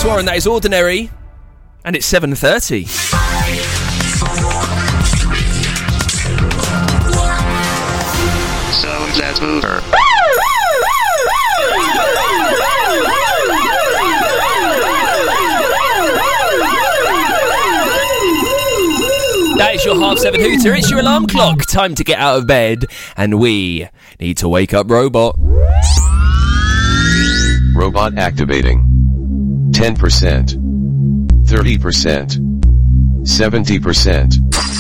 Warren, that is Ordinary. And it's 7:30. So let's move her. That is your 7:30 hooter. It's your alarm clock. Time to get out of bed. And we need to wake up Robot. Robot activating. 10%. 30%. 70%.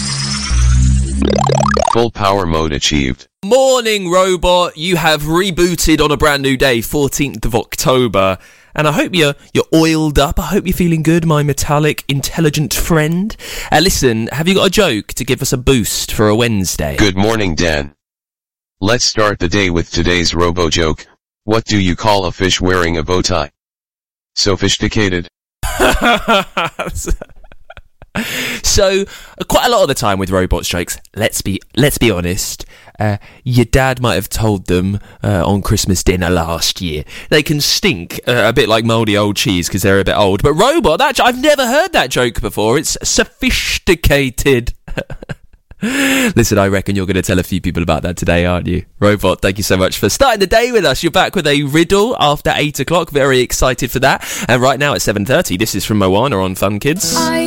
Full power mode achieved. Morning, Robot. You have rebooted on a brand new day, 14th of October. And I hope you're oiled up. I hope you're feeling good, my metallic, intelligent friend. Listen, have you got a joke to give us a boost for a Wednesday? Good morning, Dan. Let's start the day with today's robo joke. What do you call a fish wearing a bow tie? Sophisticated. So, quite a lot of the time with robot jokes, let's be honest, your dad might have told them on Christmas dinner last year. They can stink a bit like mouldy old cheese because they're a bit old. But Robot, I've never heard that joke before. It's sophisticated. Listen, I reckon you're going to tell a few people about that today, aren't you? Robot, thank you so much for starting the day with us. You're back with a riddle after 8 o'clock. Very excited for that. And right now at 7:30, this is from Moana on Fun Kids.